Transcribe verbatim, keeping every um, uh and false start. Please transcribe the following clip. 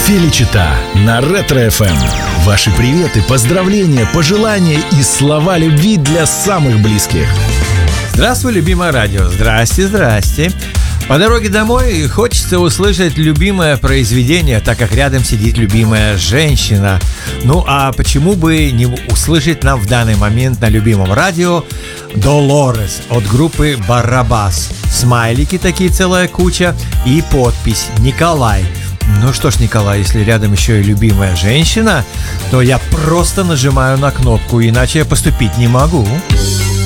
Феличита на Ретро-эф эм. Ваши приветы, поздравления, пожелания и слова любви для самых близких. Здравствуй, любимое радио. Здрасте, здрасте. По дороге домой хочется услышать любимое произведение, так как рядом сидит любимая женщина. Ну а почему бы не услышать нам в данный момент на любимом радио Долорес от группы Баррабас. Смайлики такие целая куча и подпись Николай. Ну что ж, Николай, если рядом еще и любимая женщина, то я просто нажимаю на кнопку, иначе я поступить не могу.